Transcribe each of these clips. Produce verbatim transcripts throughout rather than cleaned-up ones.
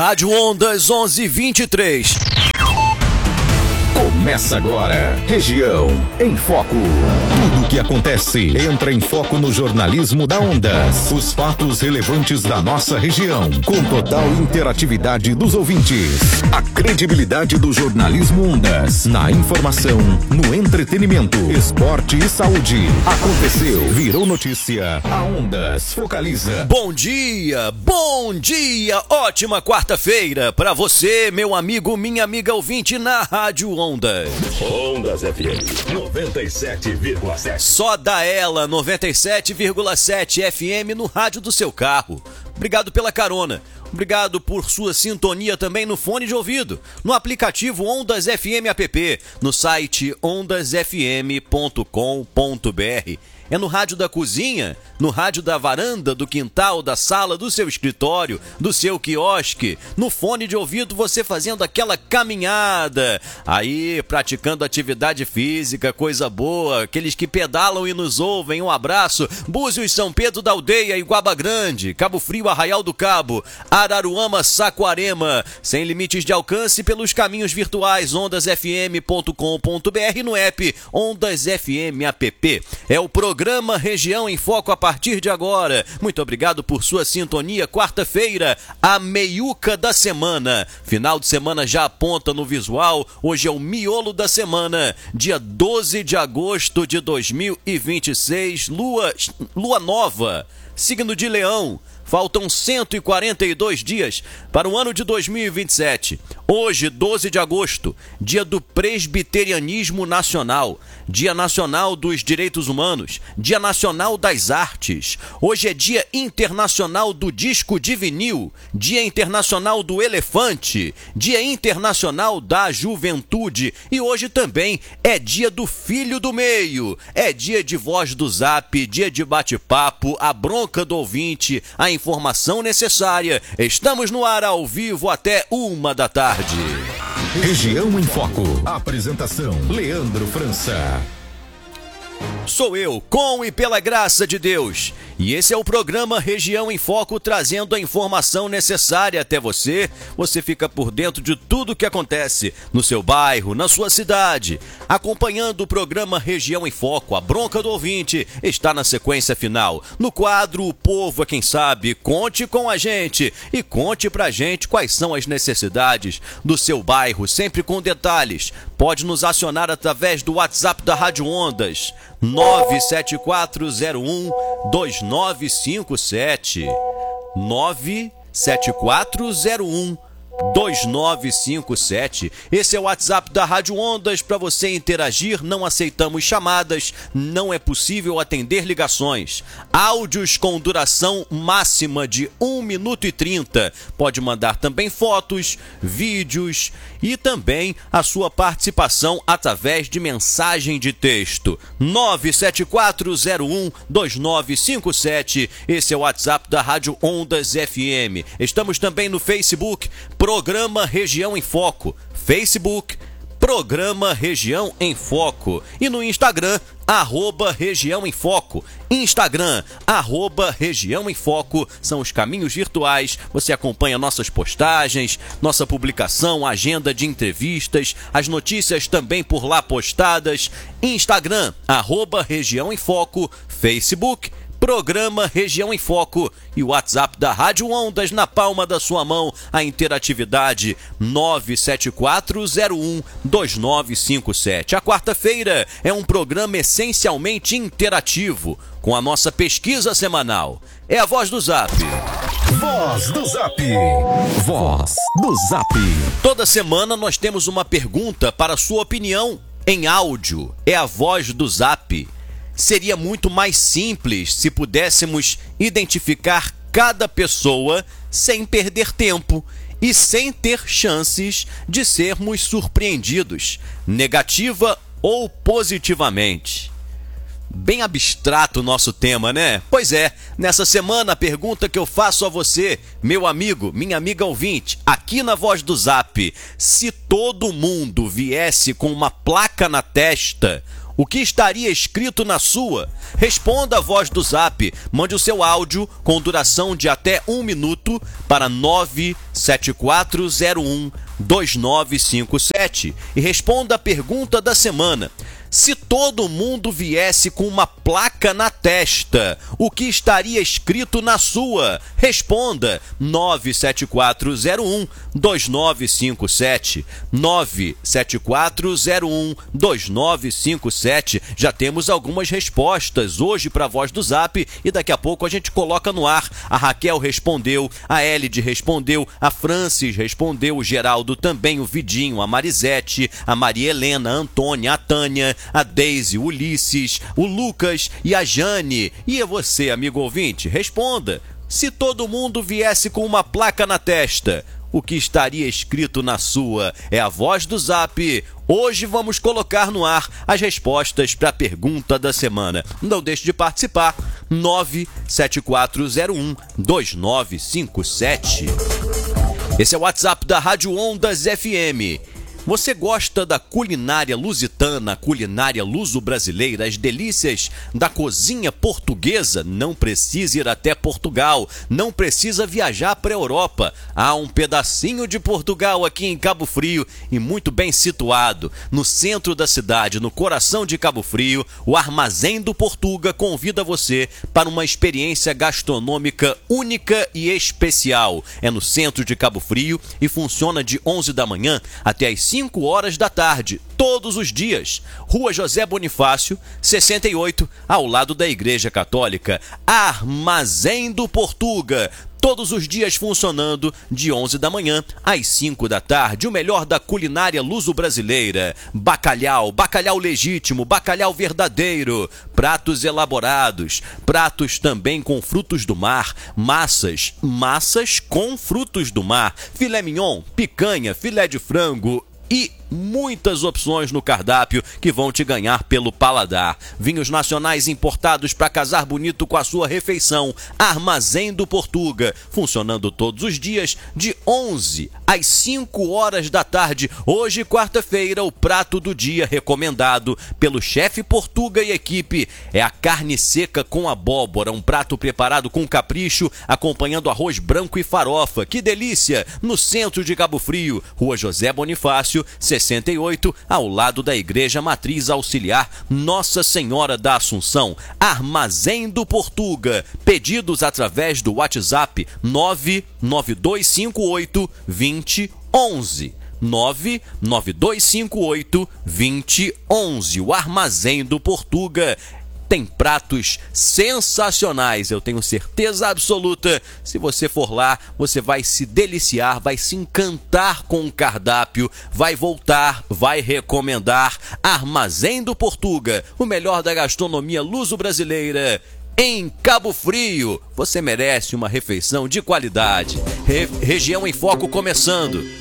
Rádio Ondas onze e vinte e três. Começa agora, Região em Foco. Tudo o que acontece entra em foco no jornalismo da Ondas. Os fatos relevantes da nossa região, com total interatividade dos ouvintes. A credibilidade do jornalismo Ondas, na informação, no entretenimento, esporte e saúde. Aconteceu, virou notícia. A Ondas focaliza. Bom dia, bom dia, ótima quarta-feira para você, meu amigo, minha amiga ouvinte na Rádio Ondas. Ondas F M noventa e sete vírgula sete. Só da ela noventa e sete vírgula sete F M no rádio do seu carro. Obrigado pela carona. Obrigado por sua sintonia também no fone de ouvido, no aplicativo Ondas F M App, no site ondas f m ponto com ponto b r. É no rádio da cozinha, no rádio da varanda, do quintal, da sala, do seu escritório, do seu quiosque, no fone de ouvido, você fazendo aquela caminhada, aí praticando atividade física, coisa boa, aqueles que pedalam e nos ouvem, um abraço. Búzios, São Pedro da Aldeia, Iguaba Grande, Cabo Frio, Arraial do Cabo, Araruama, Saquarema, sem limites de alcance pelos caminhos virtuais, ondas f m ponto com ponto b r, no app Ondas F M App. É o programa Programa Região em Foco a partir de agora. Muito obrigado por sua sintonia. Quarta-feira, a meiuca da semana. Final de semana já aponta no visual. Hoje é o miolo da semana. Dia doze de agosto de dois mil e vinte e seis. Lua, lua nova. Signo de Leão. Faltam cento e quarenta e dois dias para o ano de dois mil e vinte e sete. Hoje, doze de agosto, dia do Presbiterianismo Nacional, Dia Nacional dos Direitos Humanos, Dia Nacional das Artes. Hoje é Dia Internacional do Disco de Vinil, Dia Internacional do Elefante, Dia Internacional da Juventude e hoje também é Dia do Filho do Meio. É dia de voz do Zap, dia de bate-papo, a bronca do ouvinte, a informação necessária. Estamos no ar ao vivo até uma da tarde. Região em Foco. Apresentação: Leandro França. Sou eu, com e pela graça de Deus. E esse é o programa Região em Foco, trazendo a informação necessária até você. Você fica por dentro de tudo o que acontece no seu bairro, na sua cidade. Acompanhando o programa Região em Foco, a bronca do ouvinte está na sequência final. No quadro O Povo é Quem Sabe, conte com a gente e conte pra gente quais são as necessidades do seu bairro, sempre com detalhes. Pode nos acionar através do WhatsApp da Rádio Ondas, nove sete quatro zero um dois nove cinco sete, nove sete quatro zero um dois nove cinco sete. Esse é o WhatsApp da Rádio Ondas para você interagir. Não aceitamos chamadas, não é possível atender ligações. Áudios com duração máxima de um minuto e trinta. Pode mandar também fotos, vídeos e também a sua participação através de mensagem de texto. nove sete quatro zero um dois nove cinco sete. Esse é o WhatsApp da Rádio Ondas F M. Estamos também no Facebook, Programa Região em Foco. Facebook, Programa Região em Foco. E no Instagram, arroba Região em Foco. Instagram, arroba Região em Foco. São os caminhos virtuais. Você acompanha nossas postagens, nossa publicação, agenda de entrevistas, as notícias também por lá postadas. Instagram, arroba Região em Foco. Facebook, Programa Região em Foco e o WhatsApp da Rádio Ondas na palma da sua mão, a interatividade nove sete quatro zero um dois nove cinco sete. A quarta-feira é um programa essencialmente interativo, com a nossa pesquisa semanal. É a Voz do Zap. Voz do Zap. Voz do Zap. Toda semana nós temos uma pergunta para sua opinião em áudio. É a Voz do Zap. Seria muito mais simples se pudéssemos identificar cada pessoa sem perder tempo e sem ter chances de sermos surpreendidos, negativa ou positivamente. Bem abstrato o nosso tema, né? Pois é, nessa semana a pergunta que eu faço a você, meu amigo, minha amiga ouvinte, aqui na Voz do Zap: se todo mundo viesse com uma placa na testa, o que estaria escrito na sua? Responda a voz do Zap. Mande o seu áudio com duração de até um minuto para nove sete quatro zero um dois nove cinco sete e responda a pergunta da semana. Se todo mundo viesse com uma placa na testa, o que estaria escrito na sua? Responda nove sete quatro zero um dois nove cinco sete. nove sete quatro zero um dois nove cinco sete. Já temos algumas respostas hoje para a voz do Zap e daqui a pouco a gente coloca no ar. A Raquel respondeu, a Elide respondeu, a Francis respondeu, o Geraldo também, o Vidinho, a Marisete, a Maria Helena, a Antônia, a Tânia, a Deise, o Ulisses, o Lucas e a Jane. E é você, amigo ouvinte? Responda. Se todo mundo viesse com uma placa na testa, o que estaria escrito na sua? É a voz do Zap. Hoje vamos colocar no ar as respostas para a pergunta da semana. Não deixe de participar. nove sete quatro zero um dois nove cinco sete. Esse é o WhatsApp da Rádio Ondas F M. Você gosta da culinária lusitana, culinária luso-brasileira, as delícias da cozinha portuguesa? Não precisa ir até Portugal, não precisa viajar para a Europa. Há um pedacinho de Portugal aqui em Cabo Frio e muito bem situado. No centro da cidade, no coração de Cabo Frio, o Armazém do Portuga convida você para uma experiência gastronômica única e especial. É no centro de Cabo Frio e funciona de onze da manhã até as cinco horas da tarde, todos os dias. Rua José Bonifácio, sessenta e oito, ao lado da Igreja Católica. Armazém do Portuga. Todos os dias funcionando de onze da manhã às cinco da tarde. O melhor da culinária luso-brasileira. Bacalhau, bacalhau legítimo, bacalhau verdadeiro. Pratos elaborados, pratos também com frutos do mar. Massas, massas com frutos do mar. Filé mignon, picanha, filé de frango e muitas opções no cardápio que vão te ganhar pelo paladar. Vinhos nacionais importados para casar bonito com a sua refeição. Armazém do Portuga, funcionando todos os dias de onze às cinco horas da tarde. Hoje, quarta-feira, o prato do dia recomendado pelo chefe Portuga e equipe é a carne seca com abóbora, um prato preparado com capricho, acompanhando arroz branco e farofa. Que delícia! No centro de Cabo Frio, Rua José Bonifácio, sessenta e oito, ao lado da Igreja Matriz Auxiliar Nossa Senhora da Assunção. Armazém do Portuga. Pedidos através do WhatsApp nove nove dois cinco oito dois zero um um. nove nove dois cinco oito dois zero um um. O Armazém do Portuga tem pratos sensacionais, eu tenho certeza absoluta. Se você for lá, você vai se deliciar, vai se encantar com o cardápio, vai voltar, vai recomendar. Armazém do Portuga, o melhor da gastronomia luso-brasileira em Cabo Frio. Você merece uma refeição de qualidade. Re- Região em Foco começando.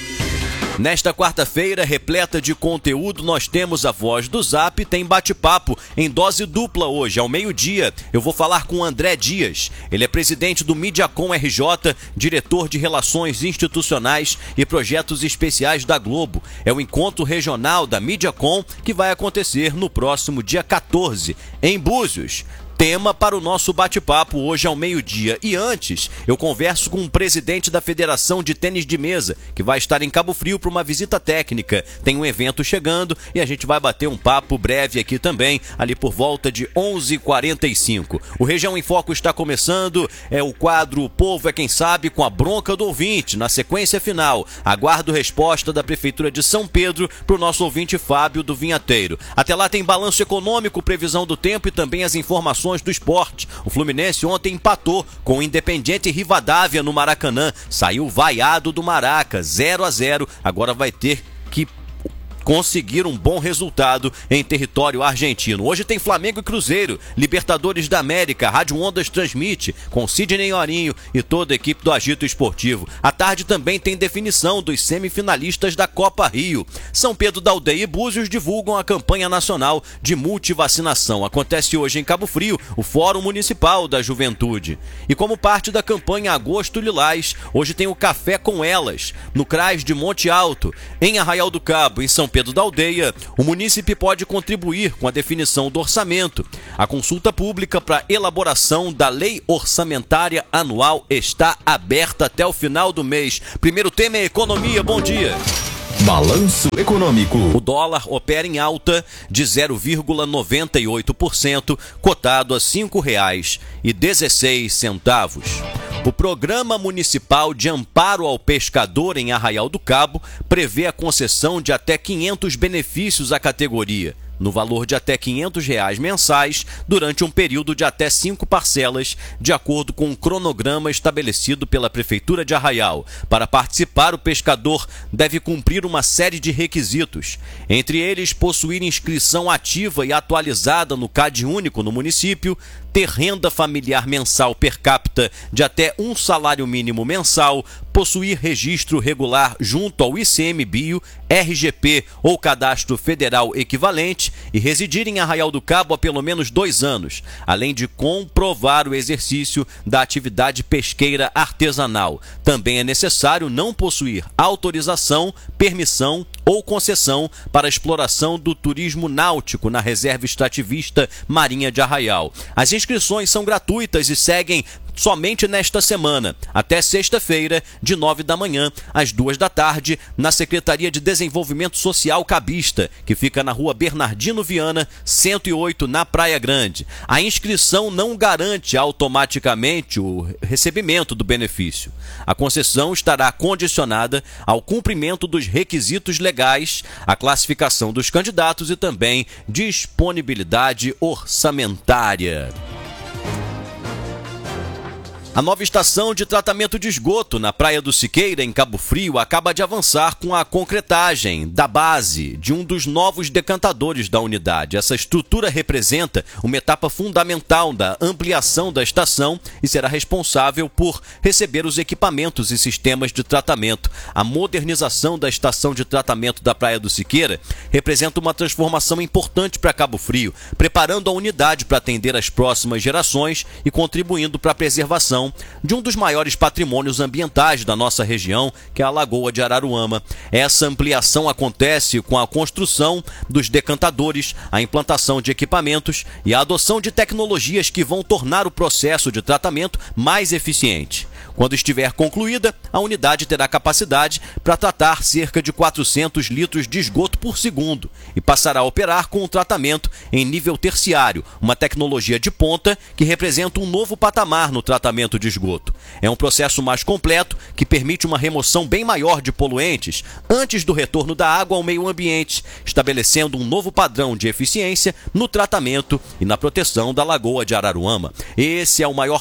Nesta quarta-feira, repleta de conteúdo, nós temos a voz do Zap, tem bate-papo em dose dupla hoje, ao meio-dia. Eu vou falar com o André Dias. Ele é presidente do Mediacom R J, diretor de Relações Institucionais e Projetos Especiais da Globo. É o encontro regional da Mediacom que vai acontecer no próximo dia quatorze, em Búzios. Tema para o nosso bate-papo hoje ao meio-dia. E antes, eu converso com o presidente da Federação de Tênis de Mesa, que vai estar em Cabo Frio para uma visita técnica. Tem um evento chegando e a gente vai bater um papo breve aqui também, ali por volta de onze e quarenta e cinco. O Região em Foco está começando, é o quadro O Povo é Quem Sabe, com a bronca do ouvinte. Na sequência final, aguardo resposta da Prefeitura de São Pedro para o nosso ouvinte Fábio do Vinhateiro. Até lá tem balanço econômico, previsão do tempo e também as informações do esporte. O Fluminense ontem empatou com o Independiente Rivadavia no Maracanã. Saiu vaiado do Maraca, zero a zero. Agora vai ter que conseguir um bom resultado em território argentino. Hoje tem Flamengo e Cruzeiro, Libertadores da América, Rádio Ondas transmite com Sidney Orinho e toda a equipe do Agito Esportivo. À tarde também tem definição dos semifinalistas da Copa Rio. São Pedro da Aldeia e Búzios divulgam a campanha nacional de multivacinação. Acontece hoje em Cabo Frio o Fórum Municipal da Juventude. E como parte da campanha Agosto Lilás, hoje tem o Café com Elas, no C R A S de Monte Alto, em Arraial do Cabo, em São Pedro da Aldeia, o munícipe pode contribuir com a definição do orçamento. A consulta pública para elaboração da Lei Orçamentária Anual está aberta até o final do mês. Primeiro tema é economia. Bom dia. Balanço econômico. O dólar opera em alta de zero vírgula noventa e oito por cento, cotado a cinco reais e dezesseis centavos. O Programa Municipal de Amparo ao Pescador em Arraial do Cabo prevê a concessão de até quinhentos benefícios à categoria, no valor de até quinhentos reais mensais, durante um período de até cinco parcelas, de acordo com o cronograma estabelecido pela Prefeitura de Arraial. Para participar, o pescador deve cumprir uma série de requisitos, entre eles possuir inscrição ativa e atualizada no C A D único no município, ter renda familiar mensal per capita de até um salário mínimo mensal, possuir registro regular junto ao I C M Bio, R G P ou Cadastro Federal equivalente e residir em Arraial do Cabo há pelo menos dois anos, além de comprovar o exercício da atividade pesqueira artesanal. Também é necessário não possuir autorização, permissão ou concessão para a exploração do turismo náutico na Reserva Extrativista Marinha de Arraial. As inscrições são gratuitas e seguem somente nesta semana, até sexta-feira, de nove da manhã às duas da tarde, na Secretaria de Desenvolvimento Social Cabista, que fica na Rua Bernardino Viana, cento e oito, na Praia Grande. A inscrição não garante automaticamente o recebimento do benefício. A concessão estará condicionada ao cumprimento dos requisitos legais, à classificação dos candidatos e também disponibilidade orçamentária. A nova estação de tratamento de esgoto na Praia do Siqueira, em Cabo Frio, acaba de avançar com a concretagem da base de um dos novos decantadores da unidade. Essa estrutura representa uma etapa fundamental da ampliação da estação e será responsável por receber os equipamentos e sistemas de tratamento. A modernização da estação de tratamento da Praia do Siqueira representa uma transformação importante para Cabo Frio, preparando a unidade para atender as próximas gerações e contribuindo para a preservação de um dos maiores patrimônios ambientais da nossa região, que é a Lagoa de Araruama. Essa ampliação acontece com a construção dos decantadores, a implantação de equipamentos e a adoção de tecnologias que vão tornar o processo de tratamento mais eficiente. Quando estiver concluída, a unidade terá capacidade para tratar cerca de quatrocentos litros de esgoto por segundo e passará a operar com o tratamento em nível terciário, uma tecnologia de ponta que representa um novo patamar no tratamento de esgoto. É um processo mais completo que permite uma remoção bem maior de poluentes antes do retorno da água ao meio ambiente, estabelecendo um novo padrão de eficiência no tratamento e na proteção da Lagoa de Araruama. Esse é o maior